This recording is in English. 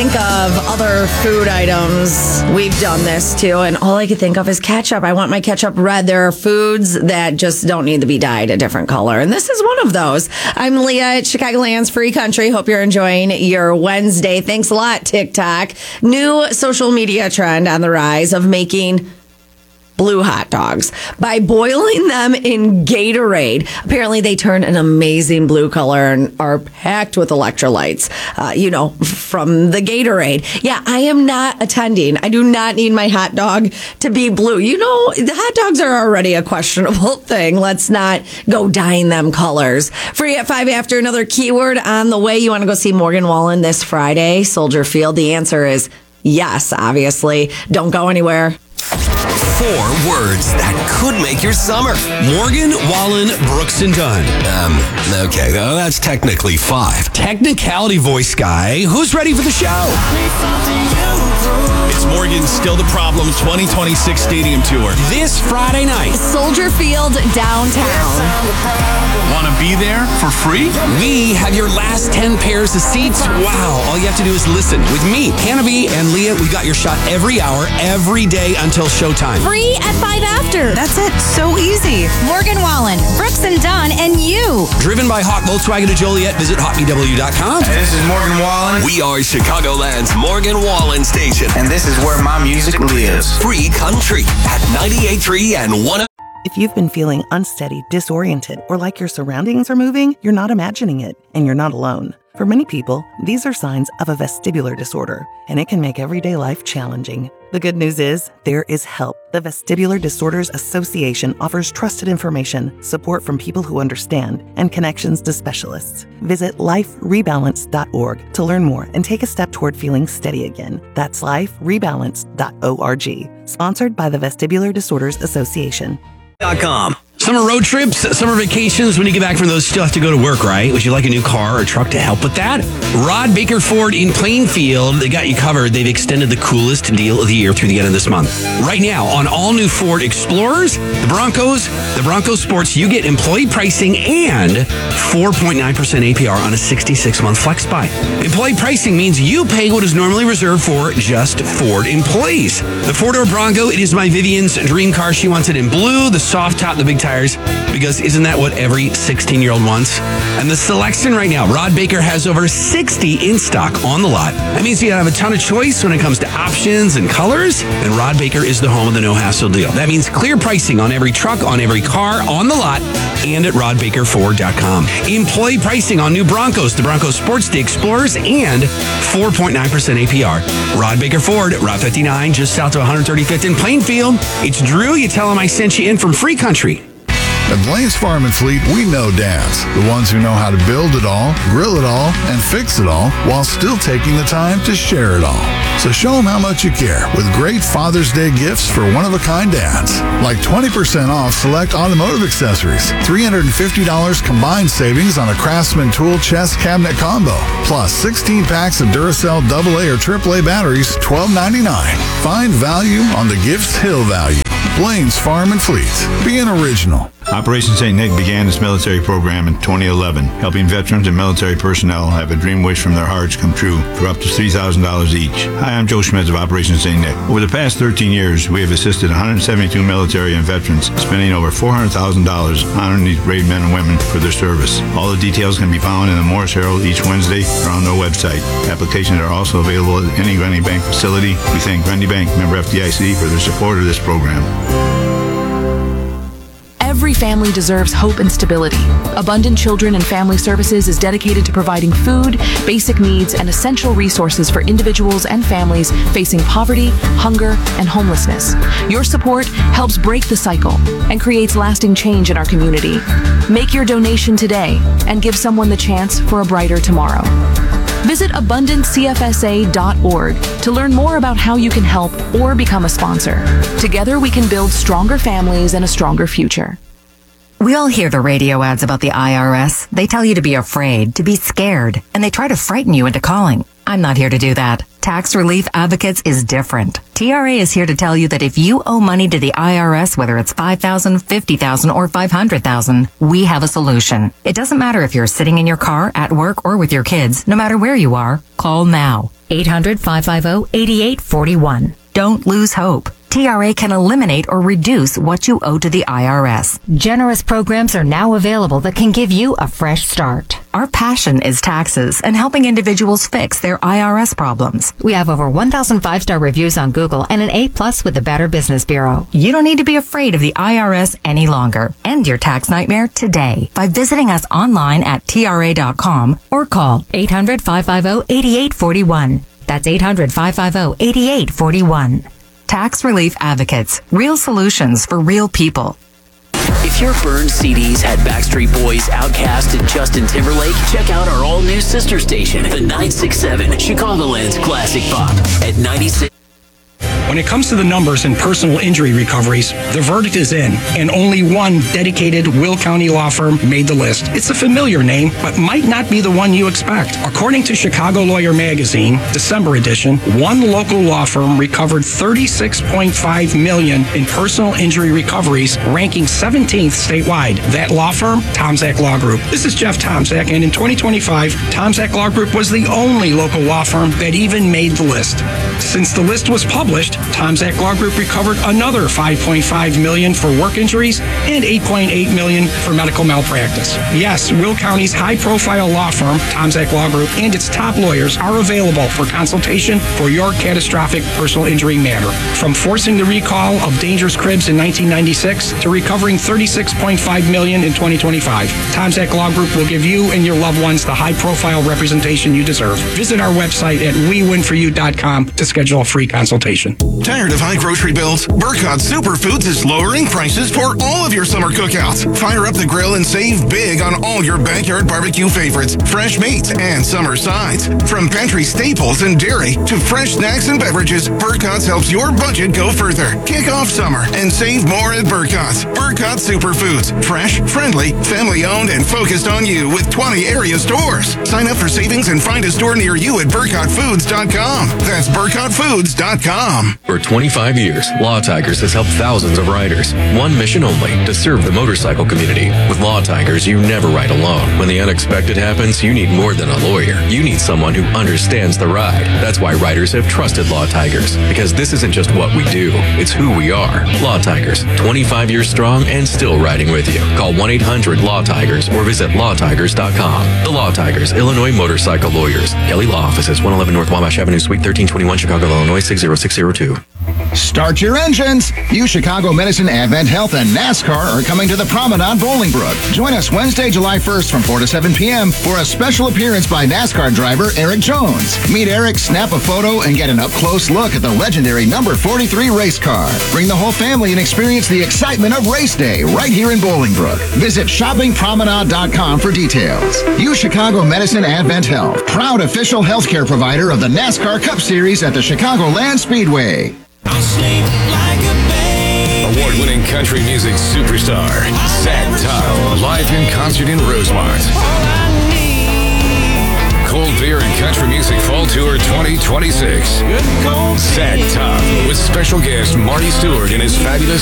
think of other food items. We've done this too, and all I could think of is ketchup. I want my ketchup red. There are foods that just don't need to be dyed a different color, and this is one of those. I'm Leah at Chicagoland's Free Country. Hope you're enjoying your Wednesday. Thanks a lot, TikTok. New social media trend on the rise of making blue hot dogs by boiling them in Gatorade. Apparently, they turn an amazing blue color and are packed with electrolytes, from the Gatorade. Yeah, I am not attending. I do not need my hot dog to be blue. The hot dogs are already a questionable thing. Let's not go dyeing them colors. Free at 5 after another keyword on the way. You want to go see Morgan Wallen this Friday, Soldier Field? The answer is yes, obviously. Don't go anywhere. 4 words that could make your summer. Morgan Wallen, Brooks and Dunn. Okay, well, that's technically 5. Technicality voice guy. Who's ready for the show? It's Morgan's Still the Problem 2026 Stadium Tour. This Friday night. Soldier Field downtown. Want to be there for free? We have your last 10 pairs of seats. Wow. All you have to do is listen. With me, Hannah B. and Leah, we got your shot every hour, every day until showtime. Free at 5 after. That's it. So easy. Morgan Wallen, Brooks and Dunn, and you. Driven by Hawk Volkswagen of Joliet. Visit hawkbw.com. Hey, this is Morgan Wallen. We are Chicagoland's Morgan Wallen station. And this is where my music lives. Free Country at 98.3 and 1. If you've been feeling unsteady, disoriented, or like your surroundings are moving, you're not imagining it, and you're not alone. For many people, these are signs of a vestibular disorder, and it can make everyday life challenging. The good news is, there is help. The Vestibular Disorders Association offers trusted information, support from people who understand, and connections to specialists. Visit liferebalance.org to learn more and take a step toward feeling steady again. That's liferebalance.org. Sponsored by the Vestibular Disorders Association. Summer road trips, summer vacations, when you get back from those, still have to go to work, right? Would you like a new car or truck to help with that? Rod Baker Ford in Plainfield, they got you covered. They've extended the coolest deal of the year through the end of this month. Right now, on all new Ford Explorers, the Bronco Sports, you get employee pricing and 4.9% APR on a 66-month flex buy. Employee pricing means you pay what is normally reserved for just Ford employees. The four-door Bronco, it is my Vivian's dream car. She wants it in blue, the soft top, the big tires, because isn't that what every 16-year-old wants? And the selection right now, Rod Baker has over 60 in stock on the lot. That means you have a ton of choice when it comes to options and colors, and Rod Baker is the home of the no-hassle deal. That means clear pricing on every truck, on every car, on the lot, and at rodbakerford.com. Employee pricing on new Broncos, the Bronco Sports, the Explorers, and 4.9% APR. Rod Baker Ford, Route 59, just south of 135th in Plainfield. It's Drew. You tell him I sent you in from Free Country. At Blaine's Farm and Fleet, we know dads, the ones who know how to build it all, grill it all, and fix it all while still taking the time to share it all. So show them how much you care with great Father's Day gifts for one-of-a-kind dads, like 20% off select automotive accessories, $350 combined savings on a Craftsman tool chest cabinet combo, plus 16 packs of Duracell AA or AAA batteries, $12.99. Find value on the gift's hill value. Blaine's Farm and Fleet. Being original. Operation St. Nick began its military program in 2011, helping veterans and military personnel have a dream wish from their hearts come true for up to $3,000 each. Hi, I'm Joe Schmitz of Operation St. Nick. Over the past 13 years, we have assisted 172 military and veterans, spending over $400,000 honoring these brave men and women for their service. All the details can be found in the Morris Herald each Wednesday or on their website. Applications are also available at any Grundy Bank facility. We thank Grundy Bank, member FDIC, for their support of this program. Every family deserves hope and stability. Abundant Children and Family Services is dedicated to providing food, basic needs, and essential resources for individuals and families facing poverty, hunger, and homelessness. Your support helps break the cycle and creates lasting change in our community. Make your donation today and give someone the chance for a brighter tomorrow. Visit abundantcfsa.org to learn more about how you can help or become a sponsor. Together we can build stronger families and a stronger future. We all hear the radio ads about the IRS. They tell you to be afraid, to be scared, and they try to frighten you into calling. I'm not here to do that. Tax Relief Advocates is different. TRA is here to tell you that if you owe money to the IRS, whether it's $5,000, $50,000, or $500,000, we have a solution. It doesn't matter if you're sitting in your car, at work, or with your kids. No matter where you are, call now. 800-550-8841. Don't lose hope. TRA can eliminate or reduce what you owe to the IRS. Generous programs are now available that can give you a fresh start. Our passion is taxes and helping individuals fix their IRS problems. We have over 1,000 5-star reviews on Google and an A+ with the Better Business Bureau. You don't need to be afraid of the IRS any longer. End your tax nightmare today by visiting us online at TRA.com or call 800-550-8841. That's 800-550-8841. Tax Relief Advocates. Real solutions for real people. If your burned CDs had Backstreet Boys, Outkast, and Justin Timberlake, check out our all-new sister station, the 967, Chicagoland's Classic Pop at 96. When it comes to the numbers in personal injury recoveries, the verdict is in, and only one dedicated Will County law firm made the list. It's a familiar name, but might not be the one you expect. According to Chicago Lawyer Magazine, December edition, one local law firm recovered $36.5 million in personal injury recoveries, ranking 17th statewide. That law firm, Tomczak Law Group. This is Jeff Tomczak, and in 2025, Tomczak Law Group was the only local law firm that even made the list. Since the list was published, Tomczak Law Group recovered another $5.5 million for work injuries and $8.8 million for medical malpractice. Yes, Will County's high-profile law firm, Tomczak Law Group, and its top lawyers are available for consultation for your catastrophic personal injury matter. From forcing the recall of dangerous cribs in 1996 to recovering $36.5 million in 2025, Tomczak Law Group will give you and your loved ones the high-profile representation you deserve. Visit our website at wewinforyou.com to schedule a free consultation. Tired of high grocery bills? Burkott Superfoods is lowering prices for all of your summer cookouts. Fire up the grill and save big on all your backyard barbecue favorites, fresh meats, and summer sides. From pantry staples and dairy to fresh snacks and beverages, Burkott's helps your budget go further. Kick off summer and save more at Burkott's. Burkott Superfoods. Fresh, friendly, family-owned, and focused on you with 20 area stores. Sign up for savings and find a store near you at BurkottFoods.com. That's BurkottFoods.com. For 25 years, Law Tigers has helped thousands of riders. One mission only, to serve the motorcycle community. With Law Tigers, you never ride alone. When the unexpected happens, you need more than a lawyer. You need someone who understands the ride. That's why riders have trusted Law Tigers. Because this isn't just what we do, it's who we are. Law Tigers, 25 years strong and still riding with you. Call 1-800-LAW-TIGERS or visit lawtigers.com. The Law Tigers, Illinois Motorcycle Lawyers. Kelly Law Offices, 111 North Wabash Avenue, Suite 1321, Chicago, Illinois, 60602. Start your engines! You Chicago Medicine, Advent Health, and NASCAR are coming to the Promenade Bolingbrook. Join us Wednesday, July 1st from 4 to 7 p.m. for a special appearance by NASCAR driver Eric Jones. Meet Eric, snap a photo, and get an up-close look at the legendary number 43 race car. Bring the whole family and experience the excitement of race day right here in Bolingbrook. Visit shoppingpromenade.com for details. You Chicago Medicine, Advent Health, proud official healthcare provider of the NASCAR Cup Series at the Chicagoland Speedway. Award-winning country music superstar, Zach Tom, live in concert in Rosemont. Cold Beer and Country Music Fall Tour 2026. Zach Tom with special guest Marty Stewart and his fabulous